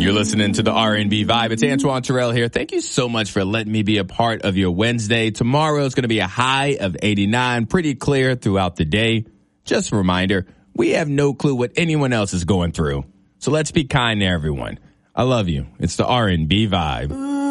You're listening to the R&B Vibe. It's Antoine Terrell here. Thank you so much for letting me be a part of your Wednesday. Tomorrow is going to be a high of 89, pretty clear throughout the day. Just a reminder, we have no clue what anyone else is going through. So let's be kind to everyone. I love you. It's the R&B Vibe.